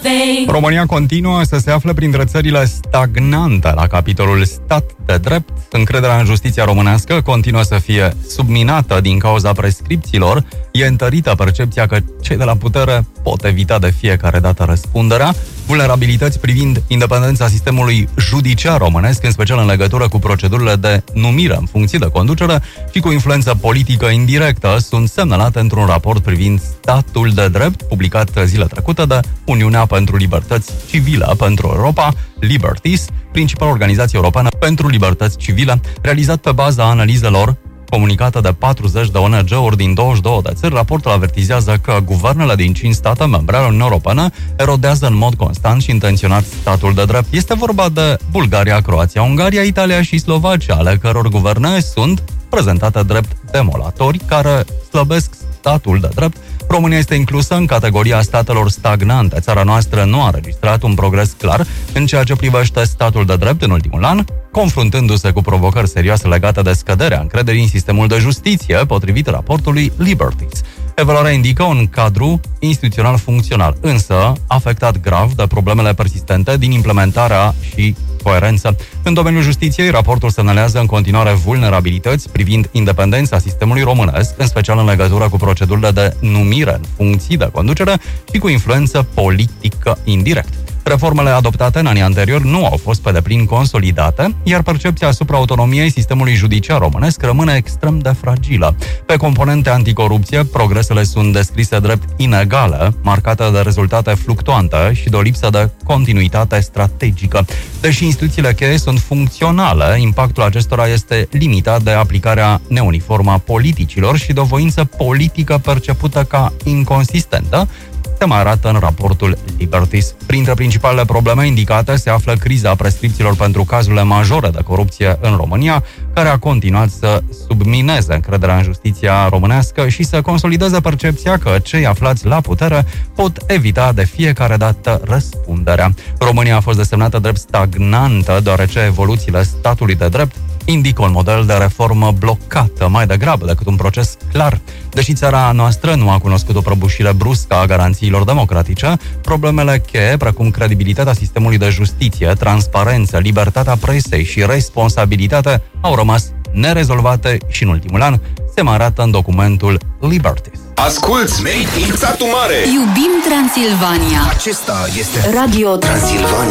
România continuă să se afle printre țările stagnante la capitolul stat de drept. Încrederea în justiția românească continuă să fie subminată din cauza prescripțiilor. E întărită percepția că cei de la putere pot evita de fiecare dată răspunderea. Vulnerabilități privind independența sistemului judiciar românesc, în special în legătură cu procedurile de numire în funcții de conducere și cu influență politică indirectă, sunt semnalate într-un raport privind statul de drept, publicat zilele trecute de Uniunea pentru Libertăți Civile pentru Europa, Liberties, principală organizație europeană pentru libertăți civile, realizat pe baza analizelor comunicată de 40 de ONG-uri din 22 de țări. Raportul avertizează că guvernele din 5 state membre ale Uniunii Europene erodează în mod constant și intenționat statul de drept. Este vorba de Bulgaria, Croația, Ungaria, Italia și Slovacia, ale căror guverne sunt prezentate drept demolatori care slăbesc statul de drept. România este inclusă în categoria statelor stagnante. Țara noastră nu a înregistrat un progres clar în ceea ce privește statul de drept în ultimul an, confruntându-se cu provocări serioase legate de scăderea încrederii în sistemul de justiție, potrivit raportului Liberties. Evaluarea indică un cadru instituțional funcțional, însă afectat grav de problemele persistente din implementarea și coerență. În domeniul justiției, raportul semnalează în continuare vulnerabilități privind independența sistemului românesc, în special în legătură cu procedurile de numire în funcții de conducere și cu influență politică indirect. Reformele adoptate în anii anteriori nu au fost pe deplin consolidate, iar percepția asupra autonomiei sistemului judiciar românesc rămâne extrem de fragilă. Pe componente anticorupție, progresele sunt descrise drept inegale, marcate de rezultate fluctuante și de o lipsă de continuitate strategică. Deși instituțiile cheie sunt funcționale, impactul acestora este limitat de aplicarea neuniformă a politicilor și de o voință politică percepută ca inconsistentă, se mai arată în raportul Liberties. Printre principalele probleme indicate se află criza prescripțiilor pentru cazurile majore de corupție în România, care a continuat să submineze încrederea în justiția românească și să consolideze percepția că cei aflați la putere pot evita de fiecare dată răspunderea. România a fost desemnată drept stagnantă, deoarece evoluțiile statului de drept indică un model de reformă blocată mai degrabă decât un proces clar. Deși țara noastră nu a cunoscut o prăbușire bruscă a garanțiilor democratice, problemele cheie, precum credibilitatea sistemului de justiție, transparență, libertatea presei și responsabilitate, au rămas nerezolvate și în ultimul an se mai arată în documentul Liberties. Asculți, Made in Satu Mare! Iubim Transilvania! Acesta este Radio Transilvania.